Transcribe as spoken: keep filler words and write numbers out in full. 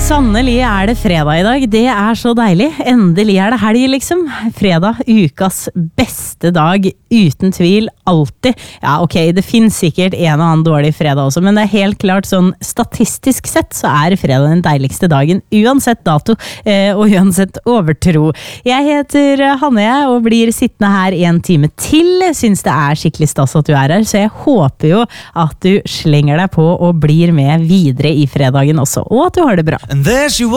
Sannelig er det fredag i dag, det er så deilig. Endelig er det helg liksom. Fredag, ukas beste dag, uten tvil, alltid. Ja, ok, det finnes sikkert en og annen dårlig fredag også, men det er helt klart sånn statistisk sett så er fredag den deiligste dagen, uansett dato eh, og uansett overtro. Jeg heter Hanne og blir sittende her en time til. Syns det er skikkelig stas at du er her, så jeg håper jo at du slenger deg på og blir med videre i fredagen også, og at du har det bra. And there she was.